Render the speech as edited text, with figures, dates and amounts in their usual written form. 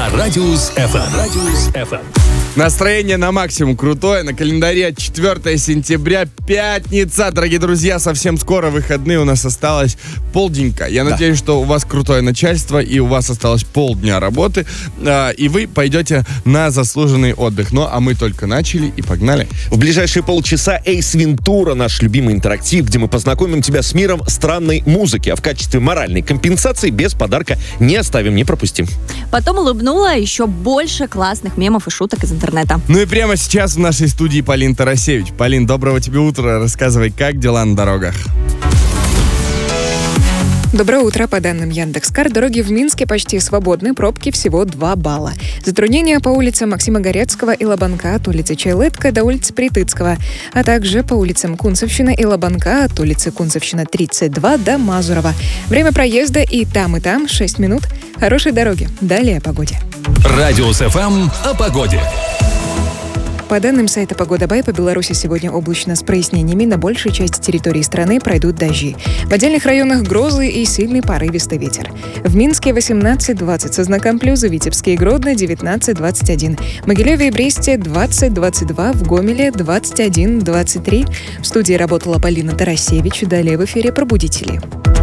Радиус FM. Настроение на максимум крутое. На календаре 4 сентября, пятница. Дорогие друзья, совсем скоро выходные. У нас осталось полденька. Я надеюсь, что у вас крутое начальство, и у вас осталось полдня работы, и вы пойдете на заслуженный отдых. Ну, а мы только начали и погнали. В ближайшие полчаса Эйс Вентура, наш любимый интерактив, где мы познакомим тебя с миром странной музыки. А в качестве моральной компенсации без подарка не оставим, не пропустим. Потом улыбнула еще больше классных мемов и шуток из интернета. Ну и прямо сейчас в нашей студии Полина Тарасевич. Полин, доброго тебе утра. Рассказывай, как дела на дорогах? Доброе утро. По данным Яндекс.Кар, дороги в Минске почти свободны, пробки всего 2 балла. Затруднения по улицам Максима Горецкого и Лобанка от улицы Чайлетка до улицы Притыцкого, а также по улицам Кунцевщина и Лобанка от улицы Кунцевщина 32 до Мазурова. Время проезда и там 6 минут. Хорошей дороги. Далее о погоде. Радиус FM о погоде. По данным сайта «Погода.бай», по Беларуси сегодня облачно с прояснениями. На большей части территории страны пройдут дожди. В отдельных районах грозы и сильный порывистый ветер. В Минске 18-20 со знаком плюс, в Витебске и Гродно 19-21. В Могилеве и Бресте 20-22, в Гомеле 21-23. В студии работала Полина Тарасевич. Далее в эфире «Пробудители».